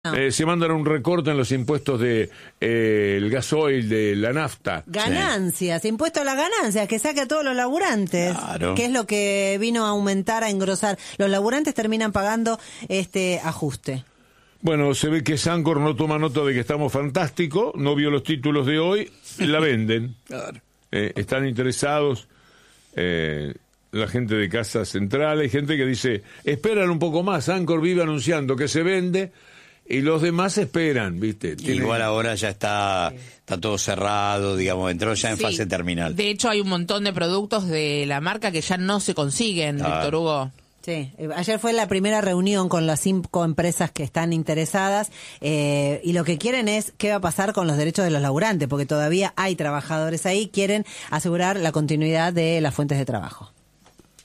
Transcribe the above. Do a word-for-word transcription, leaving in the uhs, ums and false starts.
No. Eh, se mandan un recorte en los impuestos de eh, el gasoil, de la nafta. Ganancias, sí. Impuesto a las ganancias, que saque a todos los laburantes, Claro. que es lo que vino a aumentar, a engrosar. Los laburantes terminan pagando este ajuste. Bueno, se ve que Sancor no toma nota de que estamos fantásticos, no vio los títulos de hoy, la venden. Claro. Eh, están interesados eh, la gente de Casa Central, hay gente que dice, esperan un poco más, Sancor vive anunciando que se vende, y los demás esperan, ¿viste? Tienen... Igual ahora ya está, está todo cerrado, digamos, entró ya en Sí. fase terminal. De hecho, hay un montón de productos de la marca que ya no se consiguen, Claro. Víctor Hugo. Sí, eh, ayer fue la primera reunión con las cinco empresas que están interesadas eh, y lo que quieren es qué va a pasar con los derechos de los laburantes, porque todavía hay trabajadores ahí, quieren asegurar la continuidad de las fuentes de trabajo.